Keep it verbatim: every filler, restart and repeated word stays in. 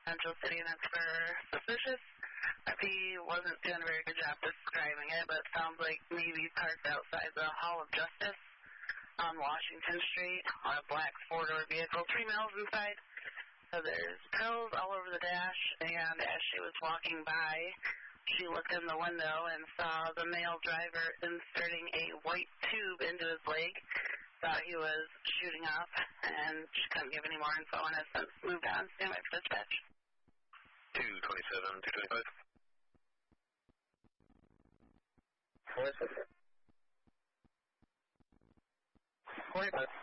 Central City units for suspicious. He wasn't doing a very good job describing it, but it sounds like maybe parked outside the Hall of Justice on Washington Street on a black four-door vehicle, three males inside. So there's pills all over the dash, and as she was walking by, she looked in the window and saw the male driver inserting a white tube into his leg. Thought he was shooting up, and she couldn't give any more info and has since moved on. Stand by for dispatch. two twenty-seven, two twenty-five. forty-five.